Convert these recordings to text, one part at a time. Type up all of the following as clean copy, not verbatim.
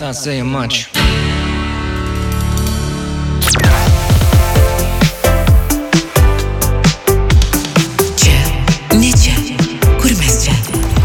not saying much. Čia, ne čia, kur mes čia?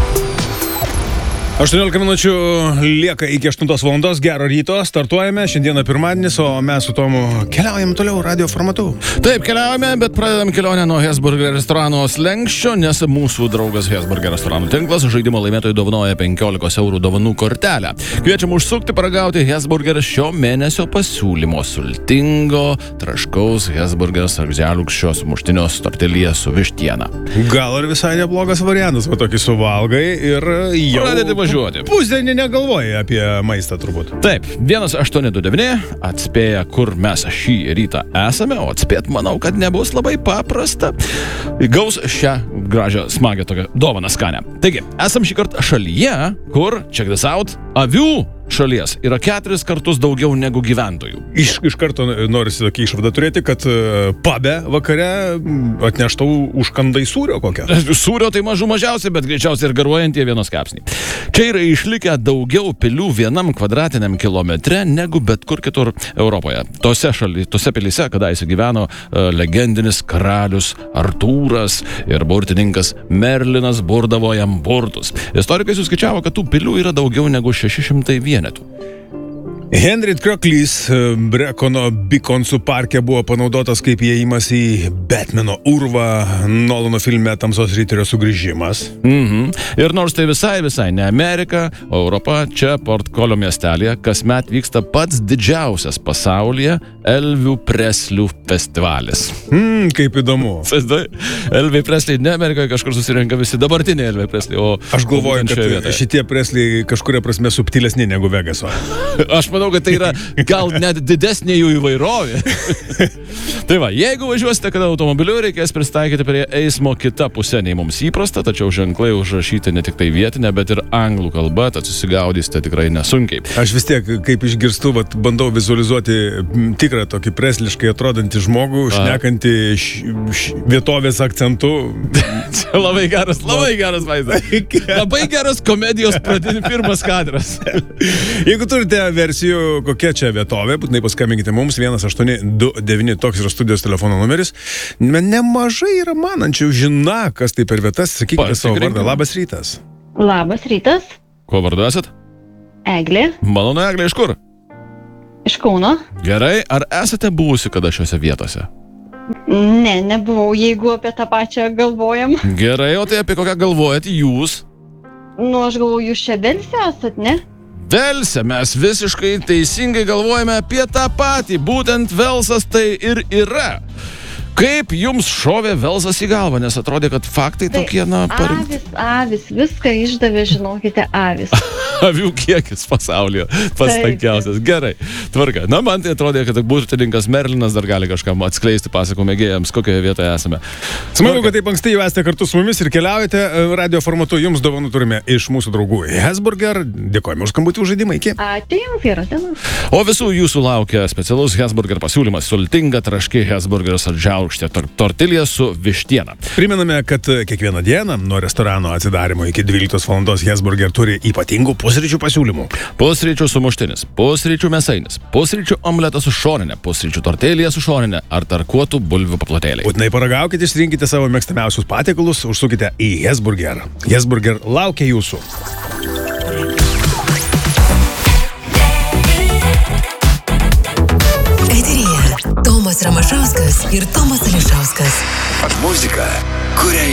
18 minučių lieka iki 8 valandos. Gero ryto, startuojame. Šiandieną pirmadienis, o mes su Tomu keliaujam toliau radio formatu. Taip, keliaujame, bet pradedam kelionę nuo Hesburger restorano slenksčio, nes mūsų draugas Hesburger restoranų tinklas žaidimo laimėtojui dovanoja 15 eurų dovanų kortelę. Kviečiam užsukti paragauti Hesburger šio mėnesio pasiūlymo sultingo, traškaus Hesburger sargželiukščio sumuštinio tortilija su vištiena. Gal ir visai neblogas variantas, va tokį suvalgai ir jau Pradedi važiuoti. pusdienį negalvoji apie maistą turbūt. Taip, 1889 atspėja, kur mes šį rytą esame, o atspėt manau, kad nebus labai paprasta. Gaus šią gražią, smagią tokią dovaną skanę. Taigi, esam šį kartą šalyje, kur, check this out, avių šalies yra 4 kartus daugiau negu gyventojų. Iš karto norisi tokį išvadą turėti, kad pube vakare atneštau užkandai sūrio kokią. Sūrio tai mažiausiai, bet greičiausiai ir garuojantį vienos kepsnį. Čia yra išlikę daugiau pilių 1 kvadratiniam kilometre negu bet kur kitur Europoje. Tose pilyse kadaise gyveno legendinis karalius Artūras ir burtininkas Merlinas burdavo jam burtus. Istorikai suskaičiavo, kad tų pilių yra daugiau negu 600 vienetų. Henry Krioklys Brekono Bikonsų parke buvo panaudotas kaip įėjimas į Batmano urvą Nolano filme Tamsos riterio sugrįžimas. Ir nors tai visai ne Amerika, o Europa, čia Portkolio miestelėje kasmet vyksta pats didžiausias pasaulyje Elvių Preslių festivalis. Kaip įdomu. Elviai Presliai ne Amerikoje kažkur susirenka visi dabartiniai Elviai Presliai, o Aš galvoju, kad vietoje. šitie Presliai kažkuria prasme subtilesni negu Vegaso. Aš manau, kad tai yra gal net didesnė jų įvairovė. Tai va, jeigu važiuosite kada automobiliu, reikės pristaikyti prie eismo kitą pusę nei mums įprasta, tačiau ženklai užrašyti ne tik tai vietinę, bet ir anglų kalbą, tad susigaudysite tikrai nesunkiai. Aš vis tiek, kaip išgirstu, bandau vizualizuoti tikrą tokį presliškai atrodantį žmogų, šnekantį vietovės akcentu. Čia labai geras vaizdas. Labai geras komedijos pirmas kadras. Jeigu turite versijų, kokia čia vietovė, būtinai paskambinkite mums 1829, toks yra studijos telefono numeris. Nemažai yra manančių, žina, kas tai per vietas, sakykite savo vardą. Labas rytas. Labas rytas. Kuo vardu esat? Eglė. Malonu, Eglė, iš kur? Iš Kauno. Gerai, ar esate buvusi kada šiose vietose? Ne, nebuvau, jeigu apie tą pačią galvojam. Gerai, o tai apie kokią galvojate jūs? Aš galvoju, jūs čia Velse esat, ne? Velse, mes visiškai teisingai galvojame apie tą patį. Būtent Velsas tai ir yra. Kaip jums šovė Velsas į galvą, nes atrodė, kad faktai tokie, parinkti. Avis, viską išdavė, žinokite, avis. Avių kiekis pasaulyje pastankiausias. Gerai, tvarka. Man tai atrodė, kad burtininkas Merlinas dar gali kažkam atskleisti pasakų mėgėjams, kokioje vietoje esame. Smagu, kad taip anksti jau esate kartu su mumis ir keliaujate radio formatu. Jums dovanų turime iš mūsų draugų Hesburger. Dėkojame už skambutį, už žaidimą. Iki. Ačiū jums, gerą dieną. O visų jūsų laukia specialus Hesburger pasiūlymas. Sultinga traški Hesburger saldžiaukštė tortilija su vištiena. Primename, kad kiekvieną dieną nuo restorano atsidarimo iki 12 valandos Hesburger turi ypatingų pusryčių pasiūlymų. Pusryčių sumuštinis, pusryčių mėsainis, pusryčių omletas su šoninė, pusryčių tortilija su šoninė ar tarkuotų bulvių paplotėliai. Būtinai paragaukite, išrinkite savo mėgstamiausius patiekalus, užsukite į Hesburger. Hesburger laukia jūsų. Eteryje Tomas Ramašauskas ir Tomas Ališauskas. Muzika, kuriai